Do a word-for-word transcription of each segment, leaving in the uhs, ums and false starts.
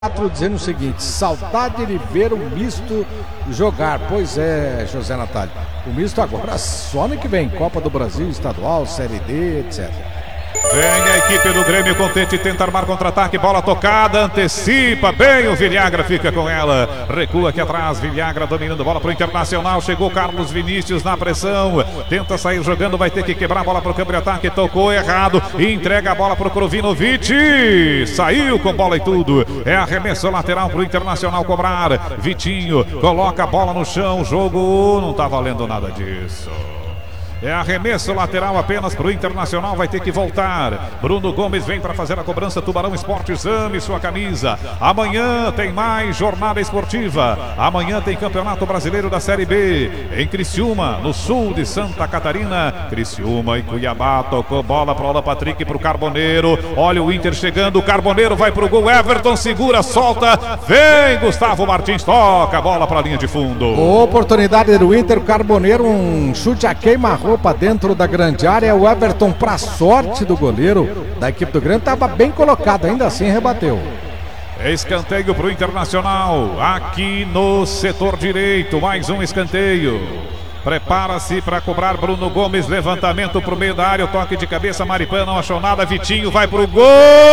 Dizendo o seguinte: saudade de ver o misto jogar. Pois é, José Natália, o misto agora só ano que vem, Copa do Brasil, estadual, Série D, etcétera. Vem a equipe do Grêmio contente, tenta armar contra-ataque, bola tocada, antecipa bem o Villagra, fica com ela, recua aqui atrás, Villagra dominando bola pro Internacional, chegou Carlos Vinícius na pressão, tenta sair jogando, vai ter que quebrar a bola pro campo de ataque, tocou errado, entrega a bola pro Krovinovic, saiu com bola e tudo, é arremesso lateral pro Internacional cobrar, Vitinho coloca a bola no chão, jogo não tá valendo nada disso. É arremesso lateral apenas para o Internacional, vai ter que voltar. Bruno Gomes vem para fazer a cobrança, Tubarão Esportes, ame sua camisa. Amanhã tem mais jornada esportiva. Amanhã tem Campeonato Brasileiro da Série B. Em Criciúma, no sul de Santa Catarina. Criciúma e Cuiabá, tocou bola para o Alan Patrick, para o Carboneiro. Olha o Inter chegando, o Carboneiro vai para o gol. Everton segura, solta. Vem Gustavo Martins, toca a bola para a linha de fundo. Oportunidade do Inter, o Carboneiro, um chute a queima-roupa para dentro da grande área. O Everton, para sorte do goleiro da equipe do Grêmio, estava bem colocado, ainda assim rebateu. Escanteio para o Internacional, aqui no setor direito, mais um escanteio. Prepara-se para cobrar Bruno Gomes, levantamento para o meio da área, o toque de cabeça, Maripã não achou nada, Vitinho vai para o gol,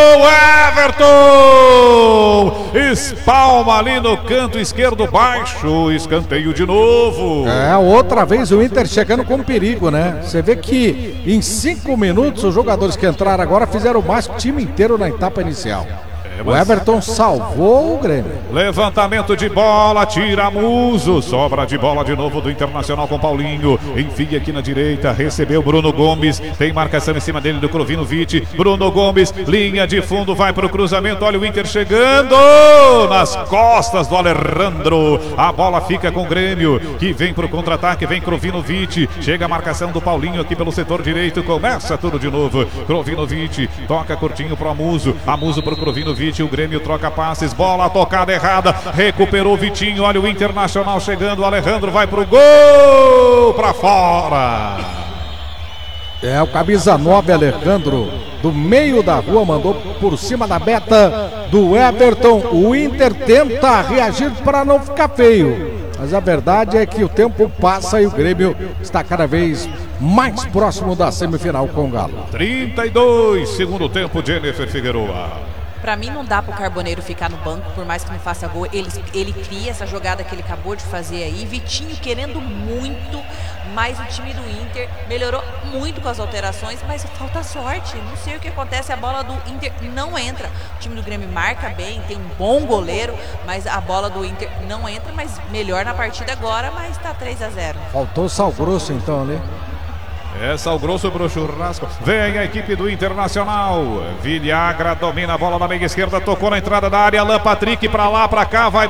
Everton! Espalma ali no canto esquerdo baixo, escanteio de novo. É, outra vez o Inter chegando com perigo, né? Você vê que em cinco minutos os jogadores que entraram agora fizeram mais que o time inteiro na etapa inicial. O Everton salvou o Grêmio. Levantamento de bola, tira Muso, sobra de bola de novo do Internacional com Paulinho, enfia aqui na direita, recebeu Bruno Gomes, tem marcação em cima dele do Krovinovic, Bruno Gomes, linha de fundo, vai para o cruzamento, olha o Inter chegando nas costas do Alejandro, a bola fica com o Grêmio, que vem para o contra-ataque, vem Krovinovic, chega a marcação do Paulinho aqui pelo setor direito, começa tudo de novo, Krovinovic, toca curtinho para o Amuso, Amuso para o Krovinovic, o Grêmio troca passes, bola tocada errada, recuperou Vitinho, olha o Internacional chegando, o Alejandro vai pro gol, pra fora. É o camisa nove, Alejandro, do meio da rua, mandou por cima da meta do Everton. O Inter tenta reagir para não ficar feio, mas a verdade é que o tempo passa e o Grêmio está cada vez mais próximo da semifinal com o Galo. trinta e dois, segundo tempo, Jennifer Figueroa. Pra mim não dá pro Carboneiro ficar no banco, por mais que não faça gol, ele, ele cria essa jogada que ele acabou de fazer aí, Vitinho querendo muito, mas o time do Inter melhorou muito com as alterações, mas falta sorte, não sei o que acontece, a bola do Inter não entra, o time do Grêmio marca bem, tem um bom goleiro, mas a bola do Inter não entra, mas melhor na partida agora, mas tá três a zero. Faltou sal grosso então, né? É sal grosso pro churrasco. Vem a equipe do Internacional. Villagra domina a bola na meia esquerda, tocou na entrada da área. Alan Patrick pra lá, pra cá, vai